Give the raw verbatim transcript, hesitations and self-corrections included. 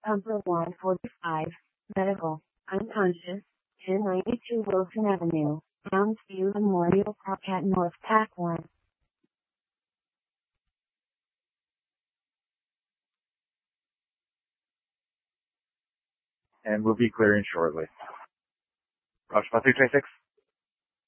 Comfort one forty-five, Medical, Unconscious, ten ninety-two Wilson Avenue, Moundsview Memorial Park at North Pac one. And we'll be clearing shortly. Roger, three twenty-six.